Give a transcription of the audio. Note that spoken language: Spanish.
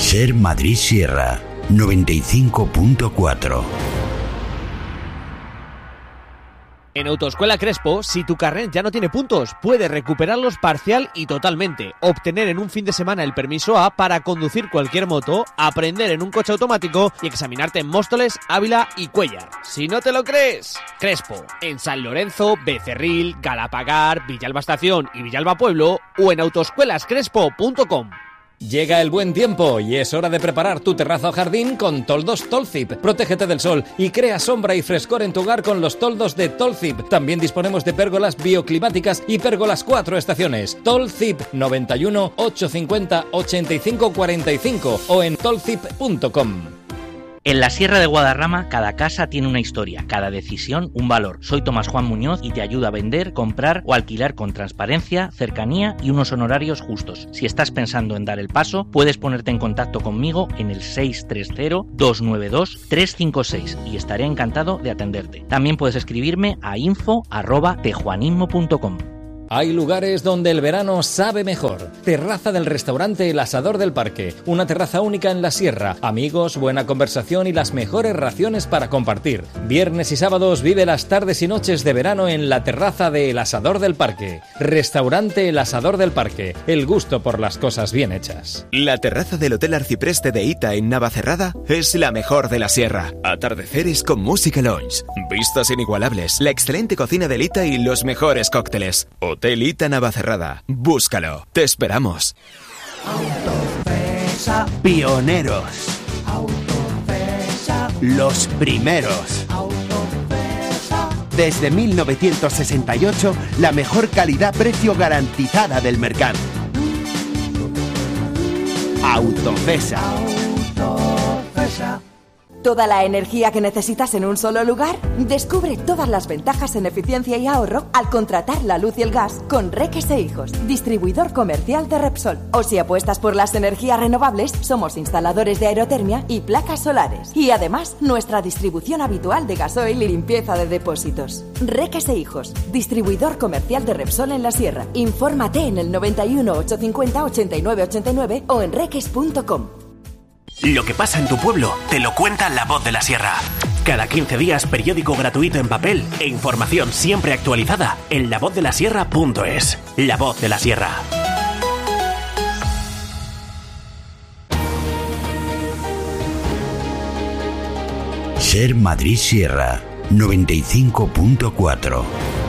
Ser Madrid Sierra 95.4. En Autoescuela Crespo, si tu carnet ya no tiene puntos, puedes recuperarlos parcial y totalmente, obtener en un fin de semana el permiso A para conducir cualquier moto, aprender en un coche automático y examinarte en Móstoles, Ávila y Cuéllar. Si no te lo crees, Crespo, en San Lorenzo, Becerril, Galapagar, Villalba Estación y Villalba Pueblo o en autoescuelascrespo.com. Llega el buen tiempo y es hora de preparar tu terraza o jardín con toldos Tolzip. Protégete del sol y crea sombra y frescor en tu hogar con los toldos de Tolzip. También disponemos de pérgolas bioclimáticas y pérgolas 4 estaciones. Tolzip 91 850 85 45 o en tolzip.com. En la Sierra de Guadarrama, cada casa tiene una historia, cada decisión un valor. Soy Tomás Juan Muñoz y te ayudo a vender, comprar o alquilar con transparencia, cercanía y unos honorarios justos. Si estás pensando en dar el paso, puedes ponerte en contacto conmigo en el 630-292-356 y estaré encantado de atenderte. También puedes escribirme a info@tejuanismo.com. Hay lugares donde el verano sabe mejor. Terraza del restaurante El Asador del Parque. Una terraza única en la sierra. Amigos, buena conversación y las mejores raciones para compartir. Viernes y sábados vive las tardes y noches de verano en la terraza de El Asador del Parque. Restaurante El Asador del Parque. El gusto por las cosas bien hechas. La terraza del Hotel Arcipreste de Ita en Navacerrada es la mejor de la sierra. Atardeceres con música lounge. Vistas inigualables. La excelente cocina del Ita y los mejores cócteles. Hotel Ita Navacerrada. Búscalo. Te esperamos. Autofesa. Pioneros. Autofesa. Los primeros. Autofesa. Desde 1968, la mejor calidad-precio garantizada del mercado. Autofesa. Autofesa. ¿Toda la energía que necesitas en un solo lugar? Descubre todas las ventajas en eficiencia y ahorro al contratar la luz y el gas con Reques e Hijos, distribuidor comercial de Repsol. O si apuestas por las energías renovables, somos instaladores de aerotermia y placas solares. Y además, nuestra distribución habitual de gasoil y limpieza de depósitos. Reques e Hijos, distribuidor comercial de Repsol en la Sierra. Infórmate en el 91 850 89 89 o en reques.com. Lo que pasa en tu pueblo te lo cuenta La Voz de la Sierra. Cada 15 días, periódico gratuito en papel e información siempre actualizada en lavozdelasierra.es. La Voz de la Sierra. Ser Madrid Sierra 95.4.